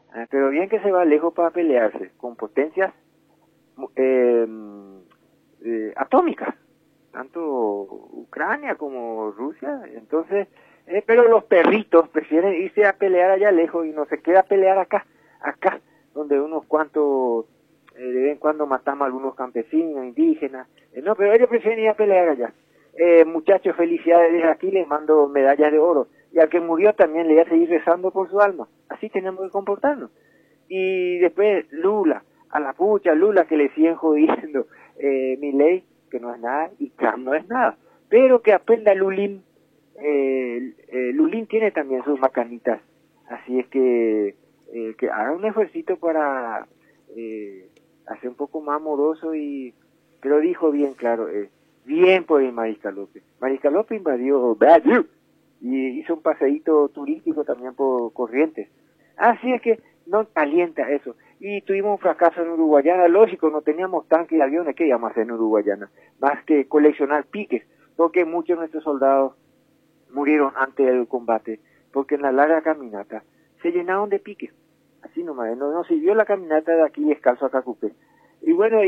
Pero bien que se va lejos para pelearse con potencias eh, atómicas, tanto Ucrania como Rusia. Entonces, pero los perritos prefieren irse a pelear allá lejos y no se queda a pelear acá, donde unos cuantos, de vez en cuando matamos a algunos campesinos, indígenas. No, pero ellos prefieren ir a pelear allá. Muchachos, felicidades desde aquí, les mando medallas de oro. Y al que murió también le voy a seguir rezando por su alma. Así tenemos que comportarnos. Y después Lula, a la pucha, Lula que le siguen jodiendo. Milei, que no es nada, y Trump no es nada. Pero que aprenda Lulín. Lulín tiene también sus macanitas. Así es que haga un esfuerzo para hacer un poco más amoroso y... Pero dijo bien claro, bien por el Mariscal López. Mariscal López invadió Brasil y hizo un paseíto turístico también por Corrientes. Así es que no alienta eso. Y tuvimos un fracaso en Uruguayana, lógico, no teníamos tanques y aviones, ¿qué íbamos a hacer en Uruguayana? Más que coleccionar piques, porque muchos de nuestros soldados murieron antes del combate, porque en la larga caminata se llenaron de piques. Así nomás, no sirvió la caminata de aquí descalzo a Cacupé. Y bueno,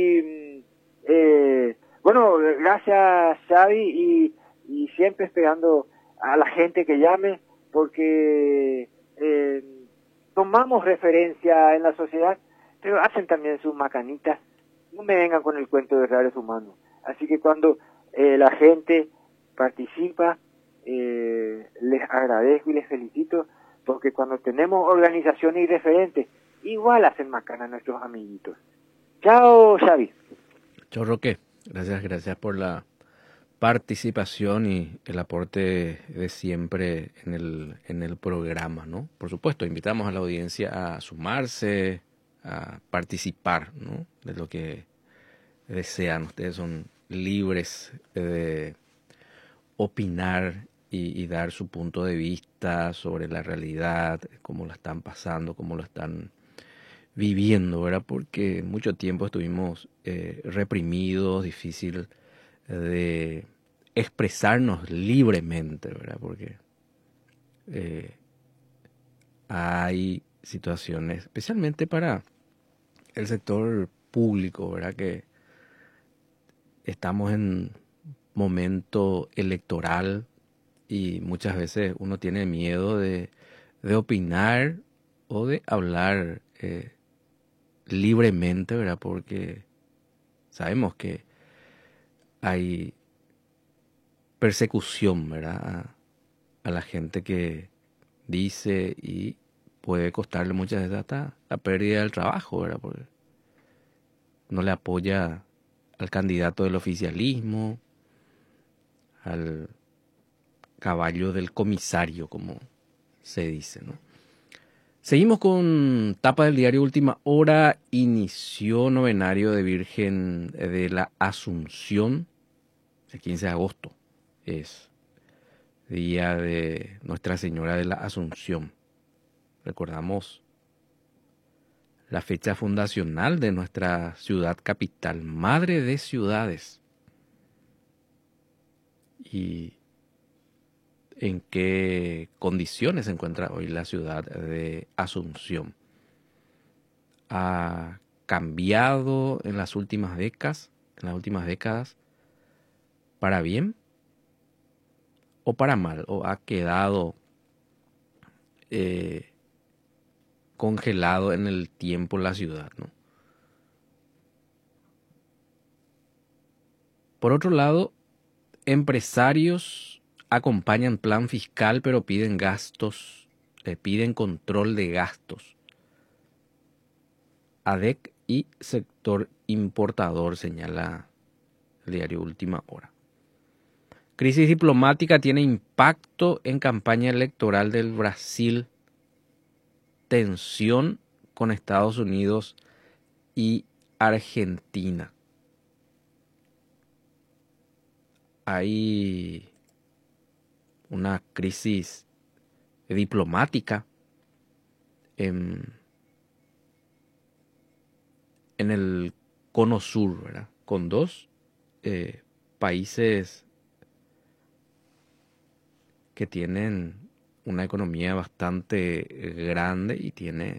bueno, gracias Xavi y siempre esperando a la gente que llame, porque tomamos referencia en la sociedad, pero hacen también sus macanitas. No me vengan con el cuento de reales humanos. Así que cuando la gente participa, les agradezco y les felicito, porque cuando tenemos organizaciones y referentes, igual hacen macana a nuestros amiguitos. Chao, Xavi. Chao, Roque. Gracias por la participación y el aporte de siempre en el programa, ¿no? Por supuesto, invitamos a la audiencia a sumarse, a participar, ¿no? De lo que desean. Ustedes son libres de opinar y dar su punto de vista sobre la realidad, cómo la están pasando, cómo lo están viviendo, ¿verdad? Porque mucho tiempo estuvimos reprimidos, difícil de expresarnos libremente, ¿verdad? Porque hay situaciones, especialmente para el sector público, ¿verdad? Que estamos en momento electoral y muchas veces uno tiene miedo de opinar o de hablar libremente, ¿verdad? Porque sabemos que hay persecución, ¿verdad? A la gente que dice y puede costarle muchas veces hasta la pérdida del trabajo, ¿verdad? Porque no le apoya al candidato del oficialismo, al caballo del comisario, como se dice, ¿no? Seguimos con tapa del diario Última Hora. Inició novenario de Virgen de la Asunción. El 15 de agosto es día de Nuestra Señora de la Asunción. Recordamos la fecha fundacional de nuestra ciudad capital, madre de ciudades. Y en qué condiciones se encuentra hoy la ciudad de Asunción. Ha cambiado en las últimas décadas, para bien o para mal, o ha quedado congelado en el tiempo la ciudad, ¿no? Por otro lado, empresarios acompañan plan fiscal, pero piden gastos, piden control de gastos. ADEC y sector importador, señala el diario Última Hora. Crisis diplomática tiene impacto en campaña electoral del Brasil. Tensión con Estados Unidos y Argentina. Hay una crisis diplomática en el cono sur, ¿verdad? Con dos países que tienen una economía bastante grande y tiene